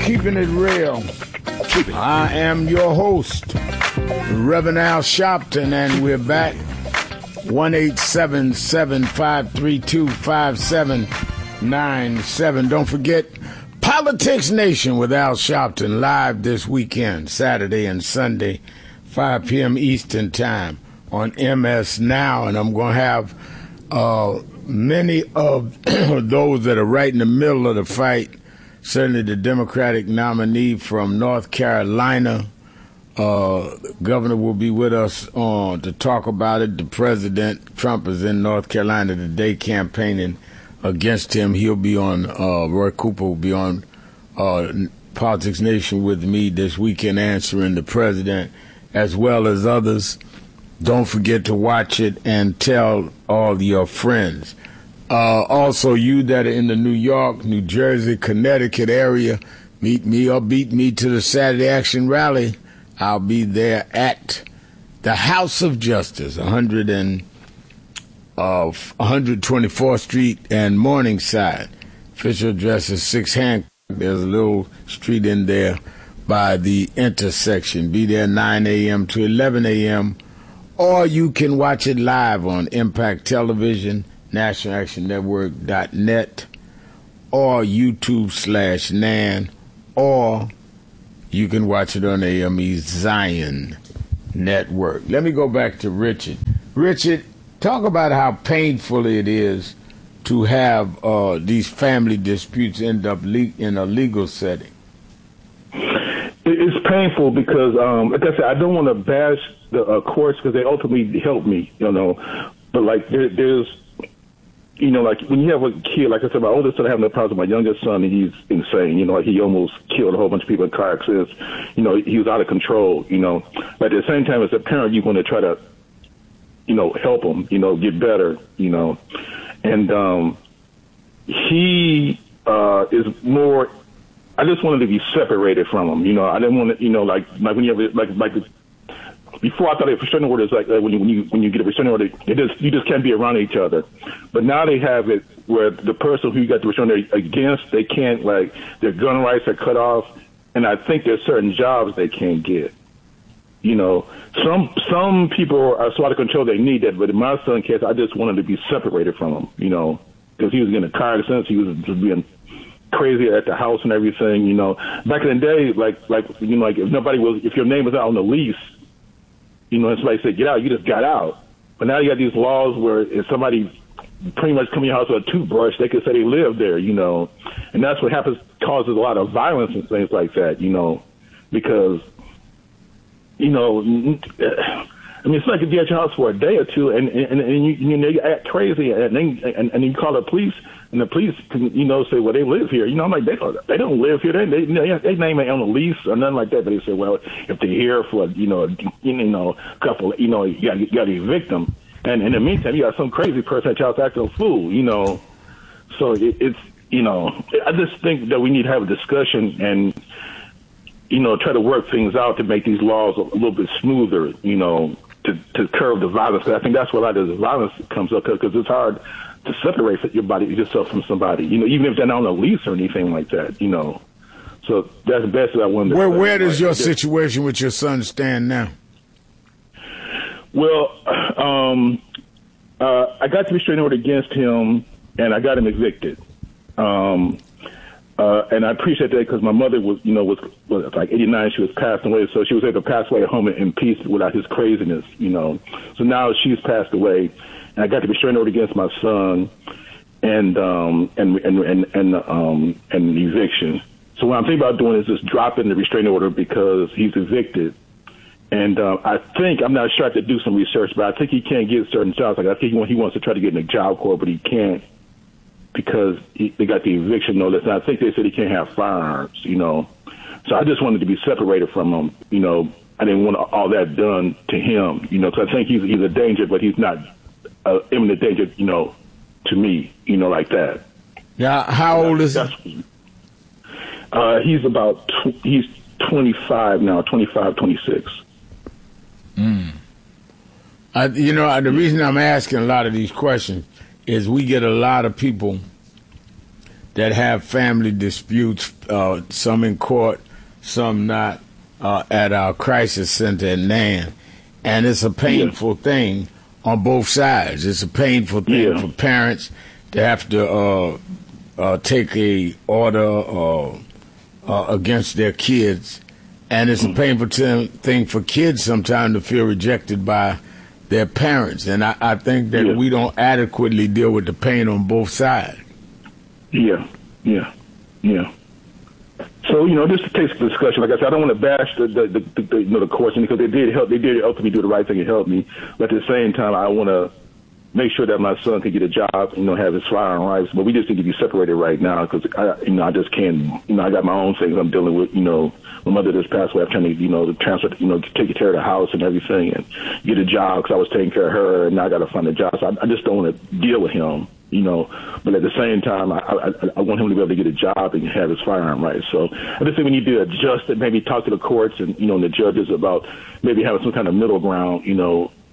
Keeping It Real. I am your host, Reverend Al Sharpton, and we're back. 1-877-532-5797. Don't forget, Politics Nation with Al Sharpton live this weekend, Saturday and Sunday, 5 p.m. Eastern Time on MS Now. And I'm going to have many of those that are right in the middle of the fight. Certainly the Democratic nominee from North Carolina, governor will be with us to talk about it. The president, Trump, is in North Carolina today campaigning against him. He'll be on, Roy Cooper will be on Politics Nation with me this weekend answering the president as well as others. Don't forget to watch it and tell all your friends. Also, you that are in the New York, New Jersey, Connecticut area, meet me or beat me to the Saturday Action Rally. I'll be there at the House of Justice, 124th Street and Morningside. Official address is 6 Hancock. There's a little street in there by the intersection. Be there 9 a.m. to 11 a.m. Or you can watch it live on Impact Television, nationalactionnetwork.net, or YouTube/NAN, or you can watch it on AME Zion Network. Let me go back to Richard. Richard, talk about how painful it is to have these family disputes end up in a legal setting. It's painful because, like I said, I don't want to bash the courts because they ultimately help me, But like there's, like when you have a kid, like I said, my oldest son, I have no problems with my youngest son, and he's insane. Like he almost killed a whole bunch of people in car accidents. He was out of control. But at the same time, as a parent, you want to try to, help him, get better, And he is more. I just wanted to be separated from him. I didn't want to, like when you have like before I thought a restraining order is like when you get a restraining order, you just can't be around each other. But now they have it where the person who you got the restraining order against, they can't, like, their gun rights are cut off, and I think there's certain jobs they can't get. Some people are so out of control they need that, but in my son's case, I just wanted to be separated from him. Because he was getting a car accident, he was just being crazy at the house and everything. Back in the day, like if your name was out on the lease, and somebody said, get out, you just got out. But now you got these laws where if somebody pretty much come in your house with a toothbrush, they could say they live there, and that's what causes a lot of violence and things like that, because, it's like if you're at your house for a day or two and you act crazy and then you call the police and the police can, say, well, they live here. I'm like, they don't live here. They name it on a lease or nothing like that. But they say, well, if they're here for, a couple, you got to evict them. And in the meantime, you got some crazy person at your house acting a fool, So it's, I just think that we need to have a discussion and, try to work things out to make these laws a little bit smoother, to curb the violence. I think that's where a lot of the violence comes up because it's hard to separate yourself from somebody, even if they're not on a lease or anything like that, So that's basically what I wanted to say. Where does your situation with your son stand now? Well, I got the restraining order against him, and I got him evicted. And I appreciate that because my mother was like 89. She was passing away, so she was able to pass away at home in peace without his craziness, So now she's passed away, and I got the restraining order against my son, and the eviction. So what I'm thinking about doing is just dropping the restraining order because he's evicted. And I think, I'm not sure, I have to do some research, but I think he can't get certain jobs. Like I think he wants to try to get in the Job Corps, but he can't because they got the eviction notice. And I think they said he can't have firearms, So I just wanted to be separated from him, I didn't want all that done to him, because I think he's a danger, but he's not imminent danger, to me, like that. Yeah, how old is he? He's about, he's 25 now, 25, 26. The reason I'm asking a lot of these questions is we get a lot of people that have family disputes, some in court, some not, at our crisis center in Nan. And it's a painful thing on both sides. It's a painful thing for parents to have to take a order against their kids. And it's a painful thing for kids sometimes to feel rejected by their parents. And I think that we don't adequately deal with the pain on both sides. Yeah. So, just to take the discussion, like I said, I don't want to bash the courts, because they did ultimately do the right thing and help me. But at the same time, I want to make sure that my son can get a job, have his firearm rights. But we just need to be separated right now, because I just can't. I got my own things I'm dealing with. My mother just passed away. I'm trying to transfer, take care of the house and everything, and get a job, because I was taking care of her, and now I got to find a job. So I just don't want to deal with him. But at the same time, I want him to be able to get a job and have his firearm rights. So I just think we need to adjust it, maybe talk to the courts and, and the judges about maybe having some kind of middle ground, and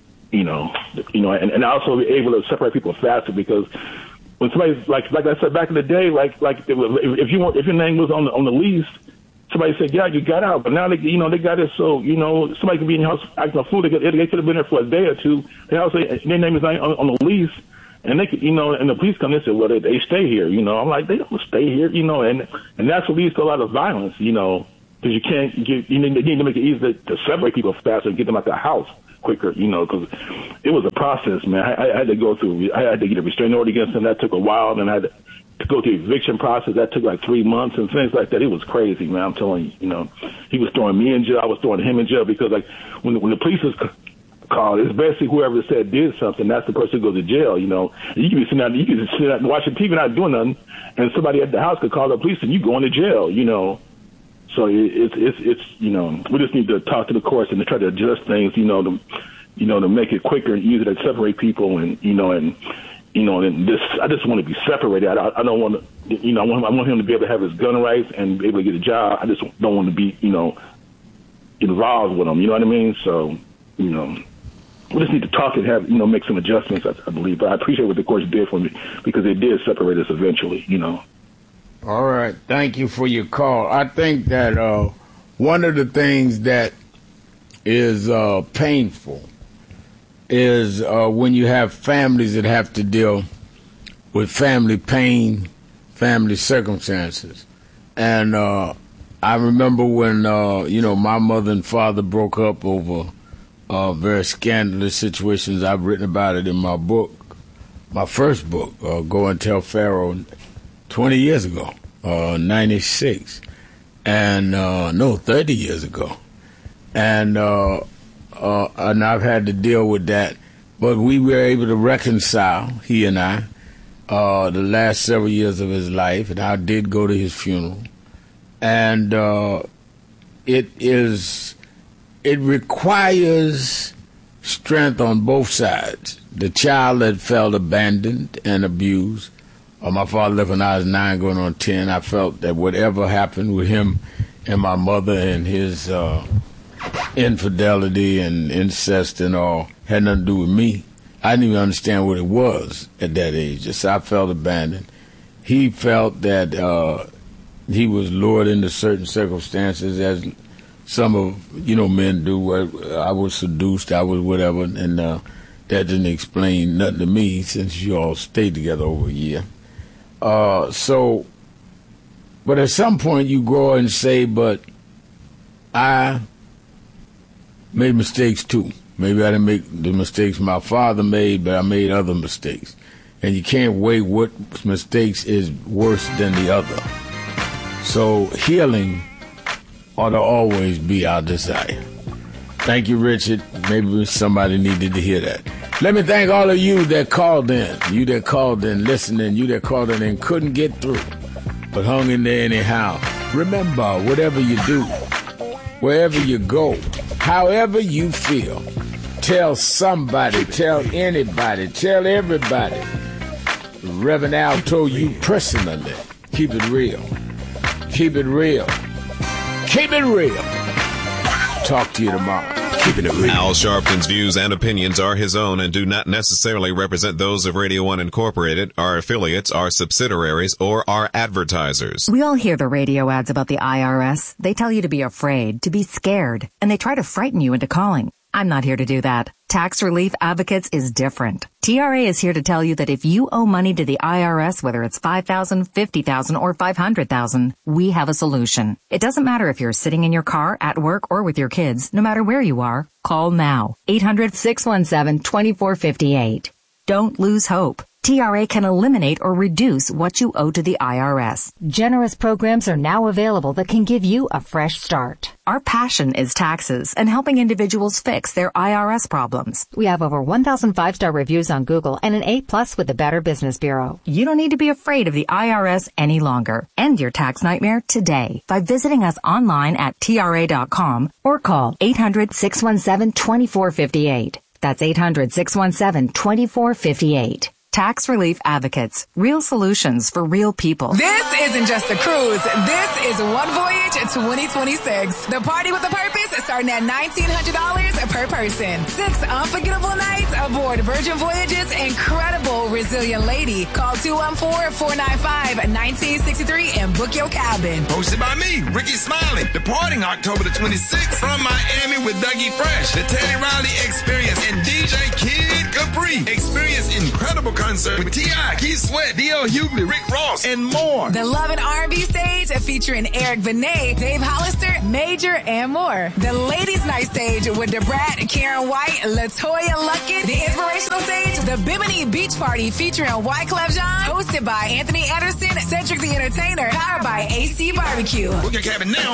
also be able to separate people faster, because when somebody's like I said back in the day, if your name was on the lease, somebody said, yeah, you got out, but now they got it. So, somebody could be in your house acting a fool. They could have been there for a day or two. They also their name is on the lease. And they could, and the police come in and say, well, they stay here, I'm like, they don't stay here, and that's what leads to a lot of violence, because you can't they need to make it easy to separate people faster and get them out the house quicker, because it was a process, man. I had to go through, I had to get a restraining order against them. That took a while. Then I had to go through the eviction process. That took like 3 months and things like that. It was crazy, man. I'm telling you, he was throwing me in jail. I was throwing him in jail, because like when the police was called, it's basically whoever said did something, that's the person who goes to jail. You can be sitting out and watching TV, not doing nothing, and somebody at the house could call the police and you going to jail. So it's we just need to talk to the courts and to try to adjust things, to make it quicker and easier to separate people, and and this, I just want to be separated. I don't want to, I want him to be able to have his gun rights and be able to get a job. I just don't want to be involved with him. You know what I mean? So we just need to talk and have, make some adjustments, I believe. But I appreciate what the courts did for me, because they did separate us eventually, All right. Thank you for your call. I think that one of the things that is painful is when you have families that have to deal with family pain, family circumstances. And I remember when, my mother and father broke up over very scandalous situations. I've written about it in my book, my first book, Go and Tell Pharaoh, 20 years ago, 96, and 30 years ago. And I've had to deal with that. But we were able to reconcile, he and I, the last several years of his life, and I did go to his funeral. And it requires strength on both sides. The child that felt abandoned and abused. My father left when I was 9, going on 10. I felt that whatever happened with him and my mother and his infidelity and incest and all had nothing to do with me. I didn't even understand what it was at that age. Just I felt abandoned. He felt that he was lured into certain circumstances, as some of men do. Where I was seduced, I was whatever, and that didn't explain nothing to me, since you all stayed together over a year. But at some point you grow and say, but I made mistakes too. Maybe I didn't make the mistakes my father made, but I made other mistakes. And you can't weigh what mistakes is worse than the other. So healing ought to always be our desire. Thank you, Richard. Maybe somebody needed to hear that. Let me thank all of you that called in, listening, you that called in and couldn't get through, but hung in there anyhow. Remember, whatever you do, wherever you go, however you feel, tell somebody, tell anybody, tell everybody. Reverend Al told you personally, keep it real. Keep it real. Keep it real. Talk to you tomorrow. Keeping it real. Al Sharpton's views and opinions are his own and do not necessarily represent those of Radio 1 Incorporated, our affiliates, our subsidiaries, or our advertisers. We all hear the radio ads about the IRS. They tell you to be afraid, to be scared, and they try to frighten you into calling. I'm not here to do that. Tax Relief Advocates is different. TRA is here to tell you that if you owe money to the IRS, whether it's $5,000, $50,000, or $500,000, we have a solution. It doesn't matter if you're sitting in your car, at work, or with your kids. No matter where you are, call now. 800-617-2458. Don't lose hope. TRA can eliminate or reduce what you owe to the IRS. Generous programs are now available that can give you a fresh start. Our passion is taxes and helping individuals fix their IRS problems. We have over 1,000 5-star reviews on Google and an A+ with the Better Business Bureau. You don't need to be afraid of the IRS any longer. End your tax nightmare today by visiting us online at TRA.com or call 800-617-2458. That's 800-617-2458. Tax Relief Advocates. Real solutions for real people. This isn't just a cruise. This is One Voyage 2026. The party with a purpose starting at $1,900 per person. 6 unforgettable nights aboard Virgin Voyage's incredible Resilient Lady. Call 214-495-1963 and book your cabin. Hosted by me, Ricky Smiley. Departing October the 26th from Miami with Dougie Fresh, the Teddy Riley Experience, and DJ Kid Capri. Experience incredible concert with T.I., Keith Sweat, D.L. Hughley, Rick Ross, and more. The Love and R&B stage featuring Eric Benet, Dave Hollister, Major, and more. The Ladies Night stage with DeBrat, Karen White, LaToya Luckett. The Inspirational stage, the Bimini Beach Party featuring Wyclef Jean, hosted by Anthony Anderson, Cedric the Entertainer, powered by AC Barbecue. Book your cabin now.